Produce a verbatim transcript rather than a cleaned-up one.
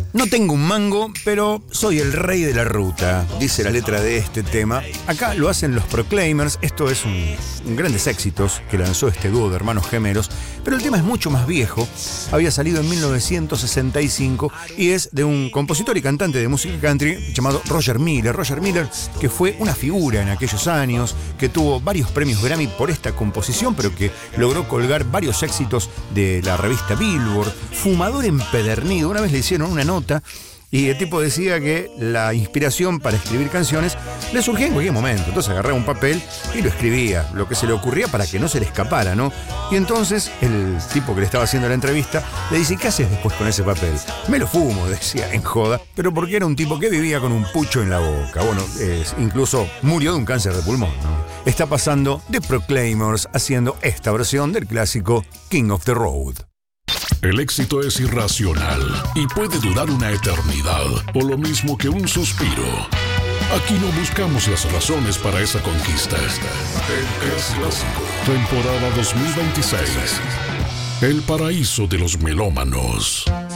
No tengo un mango, pero soy el rey de la ruta, dice la letra de este tema. Acá lo hacen los Proclaimers. Esto es un, un grandes éxitos que lanzó este dúo de hermanos gemelos, pero el tema es mucho más viejo. Había salido en mil novecientos sesenta y cinco y es de un compositor y cantante de música country llamado Roger Miller. Roger Miller, que fue una figura en aquellos años, que tuvo varios premios Grammy por esta composición, pero que logró colgar varios éxitos de la revista Billboard. Fumador empedernido. Una vez le hicieron una nota y el tipo decía que la inspiración para escribir canciones le surgía en cualquier momento. Entonces agarraba un papel y lo escribía, lo que se le ocurría para que no se le escapara, ¿no? Y entonces el tipo que le estaba haciendo la entrevista le dice: ¿qué haces después con ese papel? Me lo fumo, decía en joda, pero porque era un tipo que vivía con un pucho en la boca. Bueno, eh, incluso murió de un cáncer de pulmón, ¿no? Está pasando The Proclaimers haciendo esta versión del clásico King of the Road. El éxito es irracional y puede durar una eternidad, o lo mismo que un suspiro. Aquí no buscamos las razones para esa conquista. El Clásico, temporada dos mil veintiséis. El paraíso de los melómanos.